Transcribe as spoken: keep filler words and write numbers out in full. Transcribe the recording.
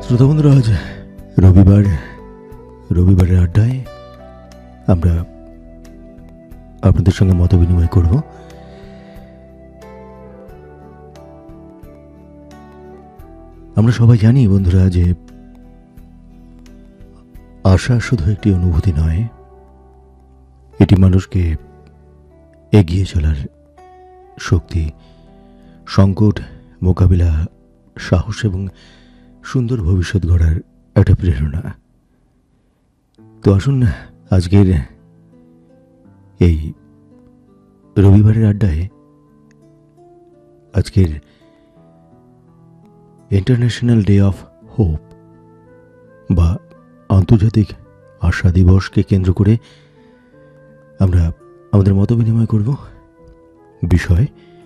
শ্রোতা বন্ধুরা, আজ রবিবার রবিবারের আড্ডায় আমরা আপনাদের সঙ্গে মত বিনিময় করব। আমরা সবাই জানি বন্ধুরা যে আশা শুধু একটি অনুভূতি নয়, এটি মানুষকে এগিয়ে চলার শক্তি, সংকট মোকাবিলা, সাহস এবং সুন্দর ভবিষ্যৎ গড়ার একটা প্রেরণা। তো আসুন আজকের এই রবিবারের আড্ডায় আজকের ইন্টারন্যাশনাল ডে অফ হোপ বা আন্তর্জাতিক আশা দিবসকে কেন্দ্র করে আমরা আমাদের মত বিনিময় করব। বিষয়